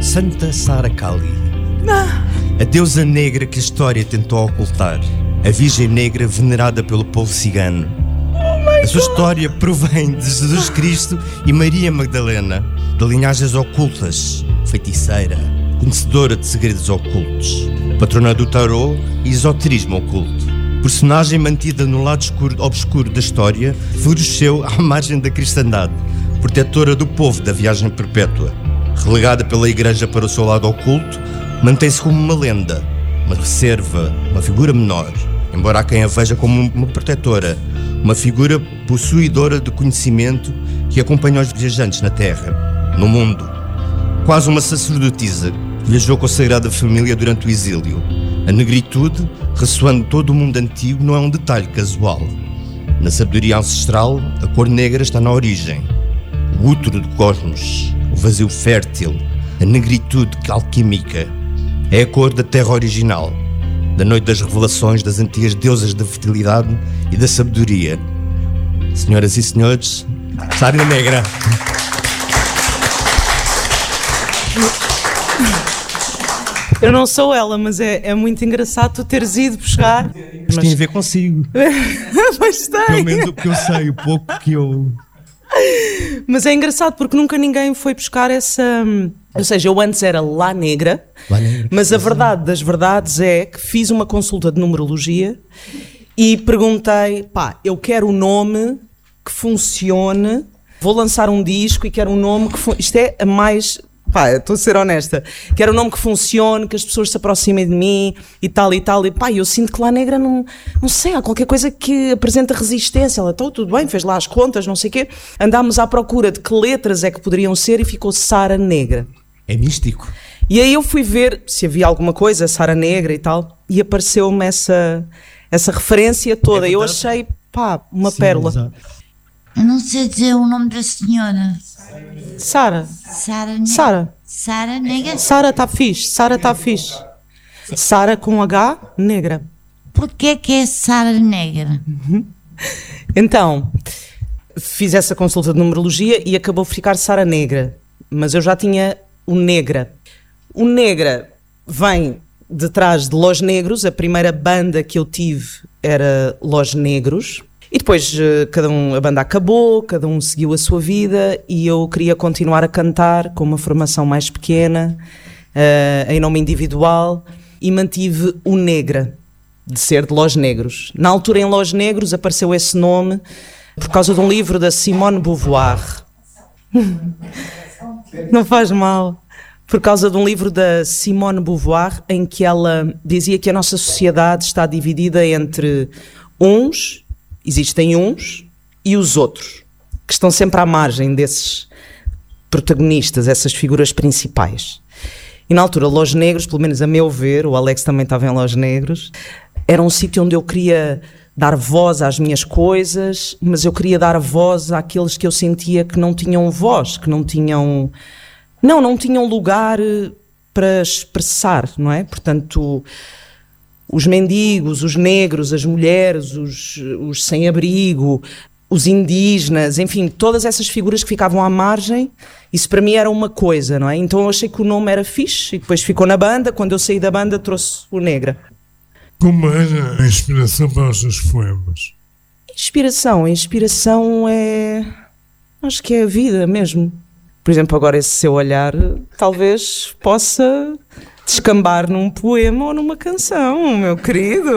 Santa Sara Kali, a deusa negra que a história tentou ocultar, a Virgem Negra venerada pelo povo cigano. A sua história provém de Jesus Cristo e Maria Magdalena, de linhagens ocultas, feiticeira, conhecedora de segredos ocultos, patrona do tarô e esoterismo oculto. Personagem mantida no lado obscuro da história, floresceu à margem da cristandade, protetora do povo da viagem perpétua. Relegada pela Igreja para o seu lado oculto, mantém-se como uma lenda, uma reserva, uma figura menor, embora há quem a veja como uma protetora, uma figura possuidora de conhecimento que acompanha os viajantes na Terra, no mundo. Quase uma sacerdotisa que viajou com a Sagrada Família durante o exílio. A negritude, ressoando todo o mundo antigo, não é um detalhe casual. Na sabedoria ancestral, a cor negra está na origem. O útero do cosmos, o vazio fértil, a negritude alquímica. É a cor da terra original, da noite das revelações das antigas deusas da fertilidade e da sabedoria. Senhoras e senhores, Sara Negra. Eu não sou ela, mas é muito engraçado tu teres ido buscar. Mas tem a ver consigo. Mas tem. Pelo menos o que eu sei, o pouco que eu... Mas é engraçado porque nunca ninguém foi buscar essa... Ou seja, eu antes era La Negra, mas a verdade das verdades é que fiz uma consulta de numerologia e perguntei, eu quero um nome que funcione, vou lançar um disco e quero um nome que... Isto é a mais... estou a ser honesta, quero um nome que funcione, que as pessoas se aproximem de mim e tal, e eu sinto que La Negra não sei, há qualquer coisa que apresenta resistência. Ela, tudo bem, fez lá as contas, não sei o quê, andámos à procura de que letras é que poderiam ser e ficou Sara Negra. É místico. E aí eu fui ver se havia alguma coisa, Sara Negra e tal, e apareceu-me essa referência toda. Eu achei, uma pérola. Exato. Eu não sei dizer o nome da senhora. Sara. Sara Negra? Sara está fixe. Sara com H, Negra. Porquê que é Sara Negra? Então, fiz essa consulta de numerologia e acabou por ficar Sara Negra. Mas eu já tinha o Negra. O Negra vem de trás de Los Negros. A primeira banda que eu tive era Los Negros. E depois a banda acabou, cada um seguiu a sua vida e eu queria continuar a cantar com uma formação mais pequena, em nome individual, e mantive o Negra, de ser de Los Negros. Na altura em Los Negros apareceu esse nome por causa de um livro da Simone de Beauvoir. Não faz mal. Por causa de um livro da Simone de Beauvoir em que ela dizia que a nossa sociedade está dividida entre existem uns e os outros, que estão sempre à margem desses protagonistas, essas figuras principais. E na altura, Los Negros, pelo menos a meu ver, o Alex também estava em Los Negros, era um sítio onde eu queria dar voz às minhas coisas, mas eu queria dar voz àqueles que eu sentia que não tinham voz, que não tinham lugar para expressar, não é? Portanto, os mendigos, os negros, as mulheres, os sem-abrigo, os indígenas, enfim, todas essas figuras que ficavam à margem, isso para mim era uma coisa, não é? Então eu achei que o nome era fixe e depois ficou na banda. Quando eu saí da banda trouxe o Negra. Como era a inspiração para os seus poemas? A inspiração é... acho que é a vida mesmo. Por exemplo, agora esse seu olhar talvez possa descambar num poema ou numa canção, meu querido.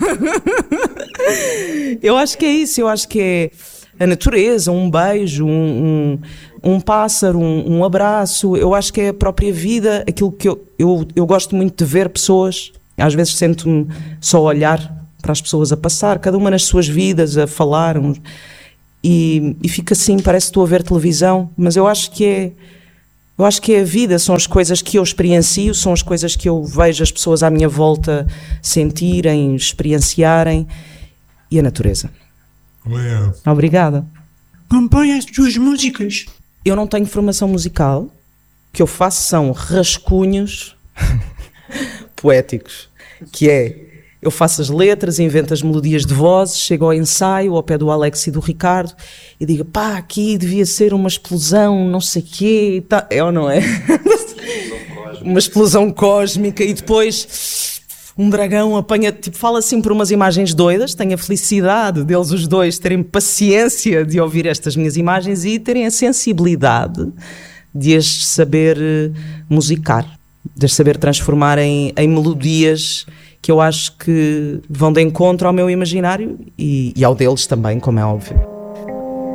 Eu acho que é isso, eu acho que é a natureza, um beijo, um pássaro, um abraço. Eu acho que é a própria vida, aquilo que eu gosto muito de ver pessoas. Às vezes sento-me só a olhar para as pessoas a passar, cada uma nas suas vidas, a falar, e fica assim, parece que estou a ver televisão, mas eu acho que é a vida, são as coisas que eu experiencio, são as coisas que eu vejo as pessoas à minha volta sentirem, experienciarem, e a natureza. Obrigada. Compõe as tuas músicas. Eu não tenho formação musical, o que eu faço são rascunhos poéticos, que é, eu faço as letras, invento as melodias de vozes, chego ao ensaio, ao pé do Alex e do Ricardo, e digo, aqui devia ser uma explosão, não sei o quê, e tá. É ou não é? uma explosão cósmica e depois um dragão apanha, tipo, fala assim por umas imagens doidas. Tenho a felicidade deles os dois terem paciência de ouvir estas minhas imagens e terem a sensibilidade de as saber musicar, de as saber transformar em melodias que eu acho que vão de encontro ao meu imaginário e ao deles também, como é óbvio.